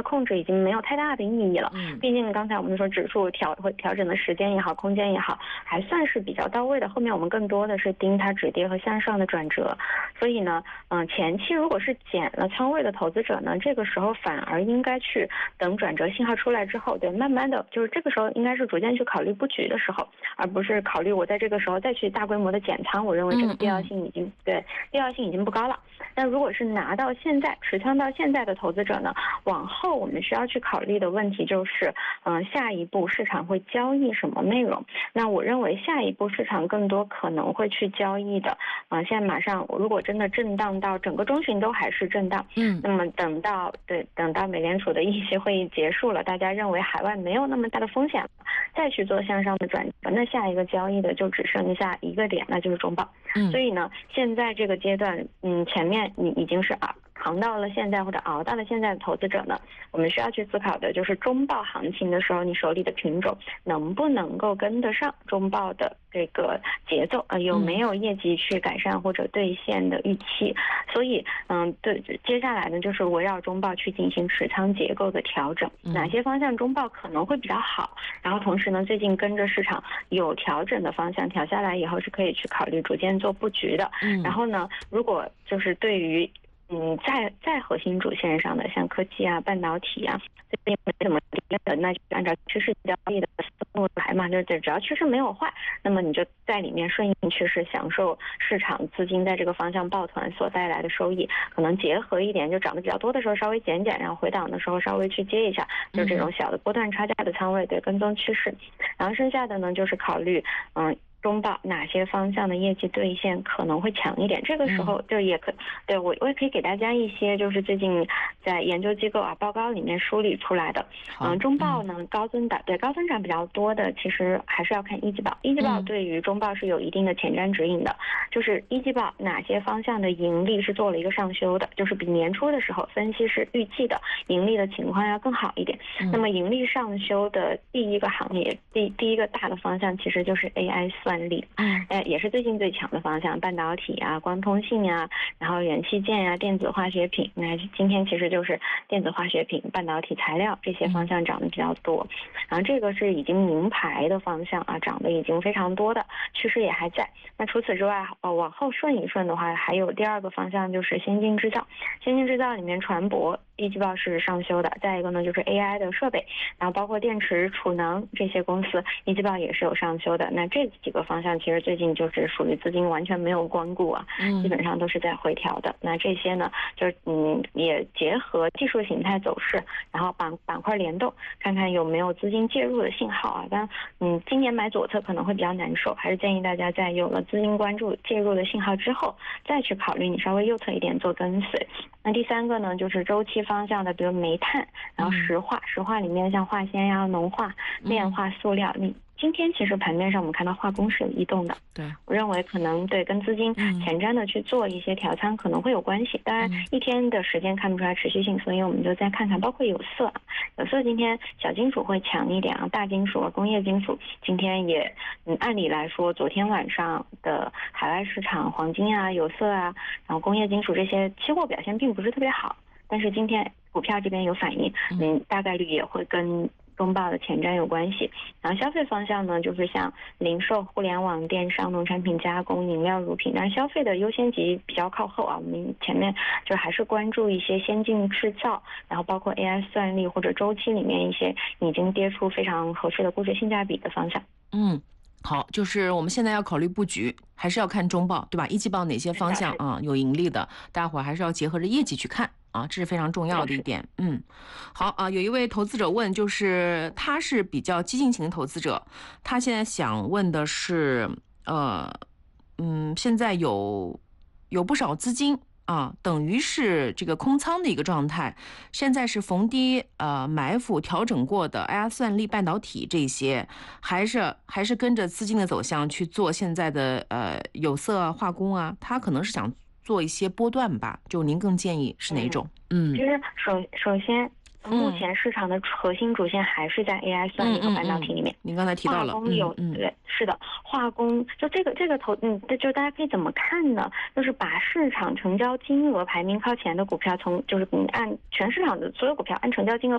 控制已经没有太大的意义了。毕竟刚才我们说指数调整的时间也好，空间也好，还算是比较到位的。后面我们更多的是盯它止跌和向上的转折。所以呢，前期如果是减了仓位的投资者呢，这个时候反而应该去等转折信号出来之后，对，慢慢的就是这个时候应该是逐渐去考虑布局的时候，而不是考虑我在这个时候再去大规模的减仓。我认为这个必要性已经不高了。那如果是拿到现在持仓到现在的投资者呢，往后我们需要去考虑的问题就是，下一步市场会交易什么内容？那我认为下一步市场更多可能会去交易的，现在马上如果真的震荡到整个中旬都还是震荡，那么等到美联储的议息会议结束了，大家认为海外没有那么大的风险了，再去做向上的转折，那下一个交易的就只剩下一个点，那就是中报。所以呢，现在这个阶段，前面你已经是扛到了现在或者熬到了现在的投资者呢，我们需要去思考的就是中报行情的时候，你手里的品种能不能够跟得上中报的这个节奏，有没有业绩去改善或者兑现的预期。所以对，接下来呢就是围绕中报去进行持仓结构的调整，哪些方向中报可能会比较好，然后同时呢最近跟着市场有调整的方向调下来以后是可以去考虑逐渐做布局的。然后呢，如果就是对于在核心主线上的像科技啊、半导体啊，最近没怎么跌的，那就按照趋势交易的思路来嘛，就只要趋势没有坏，那么你就在里面顺应趋势，享受市场资金在这个方向抱团所带来的收益。可能结合一点，就涨得比较多的时候稍微减，然后回档的时候稍微去接一下，就这种小的波段差价的仓位，对，跟踪趋势。然后剩下的呢就是考虑中报哪些方向的业绩兑现可能会强一点，这个时候就也可对我也可以给大家一些就是最近在研究机构报告里面梳理出来的。中报呢高增长比较多的，其实还是要看一季报。一季报对于中报是有一定的前瞻指引的，就是一季报哪些方向的盈利是做了一个上修的，就是比年初的时候分析师预计的盈利的情况要更好一点。那么盈利上修的第一个行业，第一个大的方向其实就是 AI算力，也是最近最强的方向，半导体啊、光通信啊，然后元器件啊、电子化学品。那今天其实就是电子化学品、半导体材料这些方向涨得比较多。然后这个是已经明牌的方向涨得已经非常多的，趋势也还在。那除此之外，往后顺一顺的话，还有第二个方向就是先进制造。先进制造里面船舶一季报是上修的，再一个呢就是 AI 的设备，然后包括电池、储能这些公司一季报也是有上修的。那这几个方向其实最近就是属于资金完全没有光顾基本上都是在回调的。那这些呢就也结合技术形态走势，然后板块联动，看看有没有资金介入的信号但今年买左侧可能会比较难受，还是建议大家在有了资金关注介入的信号之后，再去考虑你稍微右侧一点做跟随。那第三个呢就是周期方向的，比如煤炭，然后石化里面像化纤呀、农化、炼化、塑料，今天其实盘面上我们看到化工是有异动的，对，我认为可能对跟资金前瞻的去做一些调仓可能会有关系。当然一天的时间看不出来持续性，所以我们就再看看，包括有色今天小金属会强一点大金属工业金属今天也按理来说昨天晚上的海外市场黄金有色然后工业金属这些期货表现并不是特别好，但是今天股票这边有反应，大概率也会跟中报的前瞻有关系。然后消费方向呢就是像零售、互联网、电商、农产品加工、饮料、乳品，但是消费的优先级比较靠后我们前面就还是关注一些先进制造，然后包括 AI 算力或者周期里面一些已经跌出非常合适的估值性价比的方向。 好，就是我们现在要考虑布局，还是要看中报，对吧？一季报哪些方向有盈利的，大家伙还是要结合着业绩去看这是非常重要的一点。好有一位投资者问，就是他是比较激进型的投资者，他现在想问的是，现在有不少资金等于是这个空仓的一个状态，现在是逢低埋伏调整过的 AI 算力、半导体这些，还是跟着资金的走向去做现在的有色化工他可能是想做一些波段吧，就您更建议是哪种？ 其实首先目前市场的核心主线还是在 AI 算力和半导体里面。 您刚才提到了化工对，是的，化工就这个就大家可以怎么看呢？就是把市场成交金额排名靠前的股票就是按全市场的所有股票按成交金额